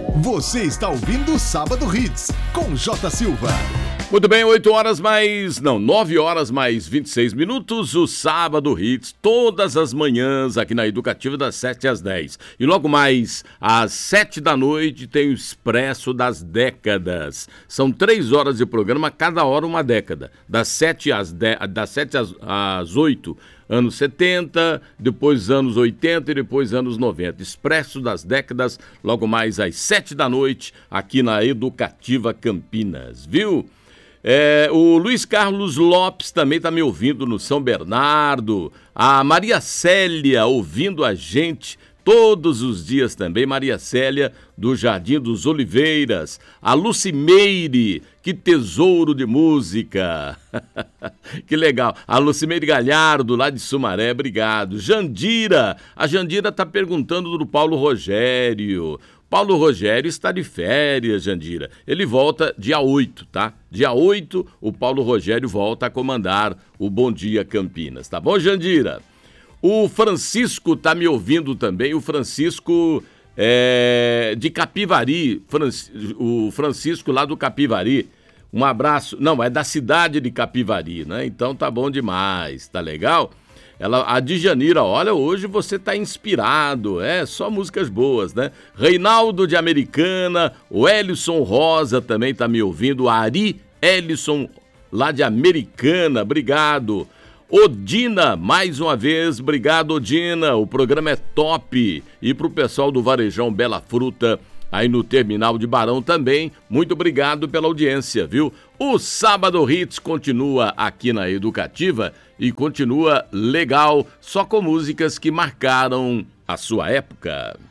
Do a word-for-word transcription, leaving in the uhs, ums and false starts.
Você está ouvindo o Sábado Hits, com J. Silva. Muito bem, oito horas mais... Não, nove horas mais vinte e seis minutos, o Sábado Hits, todas as manhãs aqui na Educativa, das sete às dez. E logo mais, às sete da noite, tem o Expresso das Décadas. São três horas de programa, cada hora uma década. Das sete às, de... das sete às... às oito, anos setenta, depois anos oitenta e depois anos noventa. Expresso das Décadas, logo mais às sete da noite, aqui na Educativa Campinas, viu? É, o Luiz Carlos Lopes também está me ouvindo no São Bernardo. A Maria Célia ouvindo a gente todos os dias também. Maria Célia do Jardim dos Oliveiras. A Lucimeire, que tesouro de música. Que legal. A Lucimeire Galhardo, lá de Sumaré, obrigado. Jandira, a Jandira está perguntando do Paulo Rogério. Paulo Rogério está de férias, Jandira. Ele volta dia oito, tá? Dia oito, o Paulo Rogério volta a comandar o Bom Dia Campinas. Tá bom, Jandira? O Francisco tá me ouvindo também. O Francisco é, de Capivari. O Francisco lá do Capivari. Um abraço. Não, é da cidade de Capivari, né? Então tá bom demais. Tá legal? Ela, a Djanira, olha, hoje você tá inspirado, é, só músicas boas, né? Reinaldo de Americana, o Elison Rosa também tá me ouvindo, a Ari Elison, lá de Americana, obrigado. Odina, mais uma vez, obrigado, Odina, o programa é top. E pro pessoal do Varejão Bela Fruta, aí no Terminal de Barão também, muito obrigado pela audiência, viu? O Sábado Hits continua aqui na Educativa e continua legal, só com músicas que marcaram a sua época.